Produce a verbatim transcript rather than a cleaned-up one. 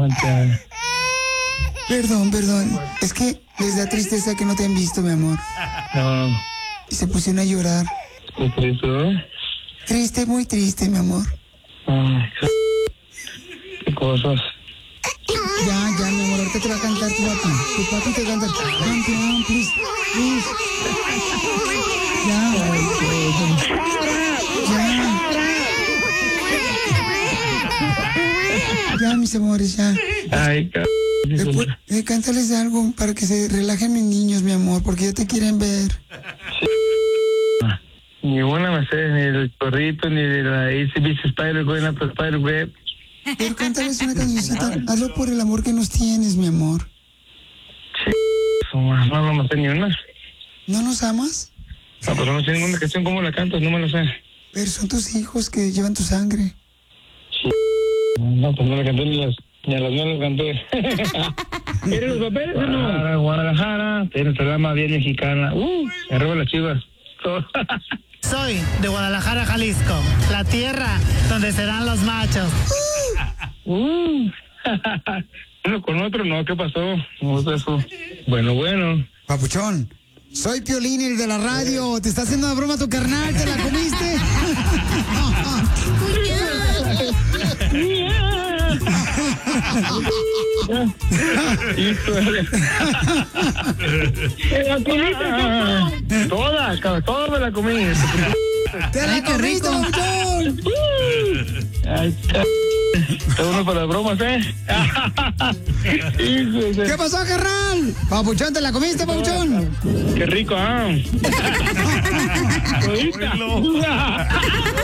mancha. Perdón, perdón. Es que les da tristeza que no te han visto, mi amor. No. Y se pusieron a llorar. ¿Qué triste, eh? Triste, muy triste, mi amor. Ay, qué cosas. Ya, ya, mi amor, ahorita te va a cantar tu papi. Tu papi te va a cantar. Campeón, please, please. Ya. Ya. Ya, mis amores, ya. Ay, c... Después, eh, cántales algo para que se relajen mis niños, mi amor, porque ya te quieren ver. Ni una me sé, ni del perrito, ni de la A C D C Spider-Web, la Spider-Web. Pero cántales una cancioncita. Hazlo por el amor que nos tienes, mi amor. No, no me sé ni una. ¿No nos amas? No, pero no sé ninguna canción. ¿Cómo la cantas? No me la sé. Pero son tus hijos que llevan tu sangre. No, pues no la canté ni las... Ni a las no las canté. ¿Quieres los papeles o no? Guadalajara, Guadalajara, tienes el alma bien mexicana. Uh, arriba las Chivas. Soy de Guadalajara, Jalisco, la tierra donde serán los machos. Uh, uno con otro, no, ¿qué pasó? No es eso. Bueno, bueno. Papuchón, soy Piolín, el de la radio. ¿Te está haciendo una broma tu carnal? ¿Te la comiste? Toda, cabrón, toda me la comí. ¡Te la comiste, Papuchón! Ay, está uno para las bromas, ¿eh? ¿Qué pasó, carnal? Papuchón, ¿te la comiste, Papuchón? Qué rico, ¿ah?